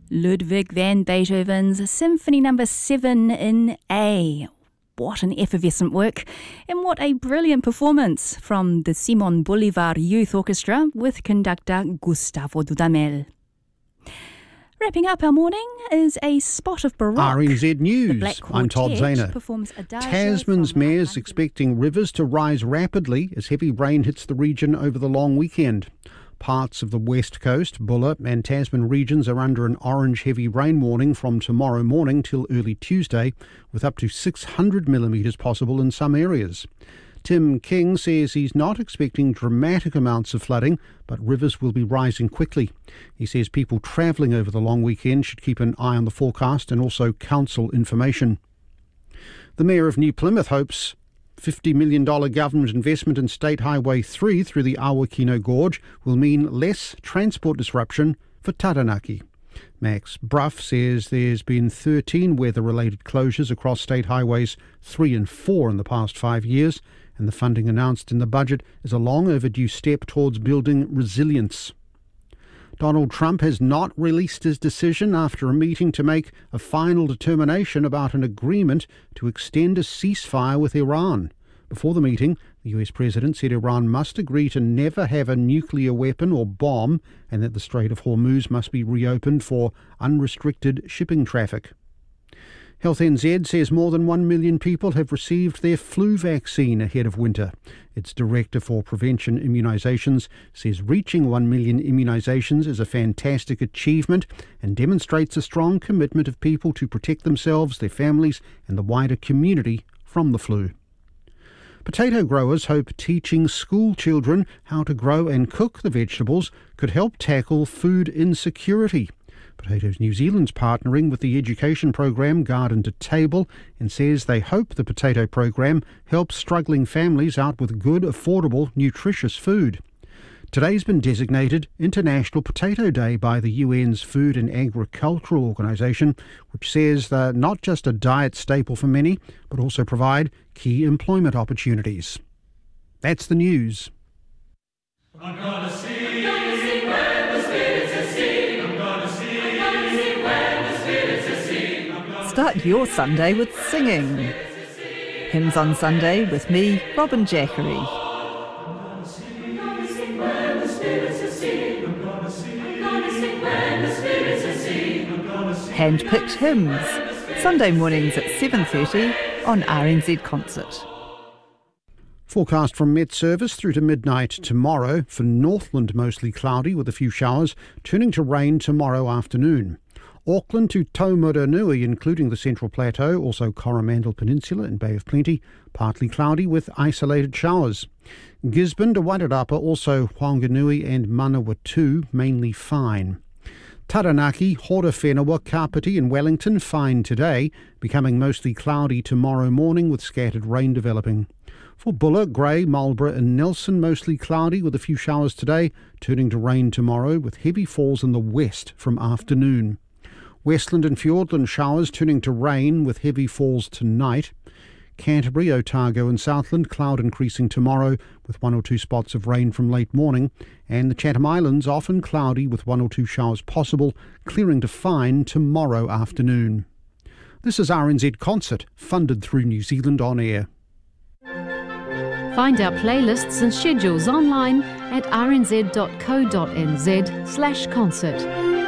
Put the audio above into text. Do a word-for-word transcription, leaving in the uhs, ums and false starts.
Ludwig van Beethoven's Symphony Number seven in A. What an effervescent work, and what a brilliant performance from the Simon Bolivar Youth Orchestra with conductor Gustavo Dudamel. Wrapping up our morning is a spot of Baroque. R N Z News, I'm Todd Quartet Zahner. performs Adagio Tasman's from mayor's London. expecting rivers to rise rapidly as heavy rain hits the region over the long weekend. Parts of the west coast, Buller and Tasman regions are under an orange heavy rain warning from tomorrow morning till early Tuesday, with up to six hundred millimetres possible in some areas. Tim King says he's not expecting dramatic amounts of flooding, but rivers will be rising quickly. He says people travelling over the long weekend should keep an eye on the forecast and also council information. The Mayor of New Plymouth hopes fifty million dollars government investment in State Highway three through the Awakino Gorge will mean less transport disruption for Taranaki. Max Bruff says there's been thirteen weather-related closures across State Highways three and four in the past five years, and the funding announced in the budget is a long overdue step towards building resilience. Donald Trump has not released his decision after a meeting to make a final determination about an agreement to extend a ceasefire with Iran. Before the meeting, the U S president said Iran must agree to never have a nuclear weapon or bomb, and that the Strait of Hormuz must be reopened for unrestricted shipping traffic. Health N Z says more than one million people have received their flu vaccine ahead of winter. Its Director for Prevention Immunisations says reaching one million immunisations is a fantastic achievement and demonstrates a strong commitment of people to protect themselves, their families and the wider community from the flu. Potato growers hope teaching school children how to grow and cook the vegetables could help tackle food insecurity. Potatoes New Zealand's partnering with the education program Garden to Table and says they hope the potato program helps struggling families out with good, affordable, nutritious food. Today's been designated International Potato Day by the U N's Food and Agricultural Organization, which says they're not just a diet staple for many, but also provide key employment opportunities. That's the news. I'm gonna sing, I'm gonna sing when the spirits are sing. I'm gonna sing, I'm gonna sing when the spirits are sing. I'm gonna Start your Sunday with singing. Hymns on Sunday with me, Robin Jackery. I'm gonna sing, I'm gonna sing when the spirits are sing. I'm gonna sing, I'm gonna sing when the spirits are sing. I'm gonna sing. Hand-picked hymns. Sunday mornings at seven thirty on R N Z Concert. Forecast from Met Service through to midnight tomorrow. For Northland, mostly cloudy with a few showers, turning to rain tomorrow afternoon. Auckland to Taumarunui, including the Central Plateau, also Coromandel Peninsula and Bay of Plenty, partly cloudy with isolated showers. Gisborne to Wairarapa, also Whanganui and Manawatu, mainly fine. Taranaki, Horowhenua, Kapiti and Wellington, fine today, becoming mostly cloudy tomorrow morning with scattered rain developing. For Buller, Grey, Marlborough and Nelson, mostly cloudy with a few showers today, turning to rain tomorrow with heavy falls in the west from afternoon. Westland and Fiordland showers turning to rain with heavy falls tonight. Canterbury, Otago and Southland, cloud increasing tomorrow with one or two spots of rain from late morning. And the Chatham Islands often cloudy with one or two showers possible, clearing to fine tomorrow afternoon. This is R N Z Concert, funded through New Zealand On Air. Find our playlists and schedules online at r n z dot co dot n z slash concert.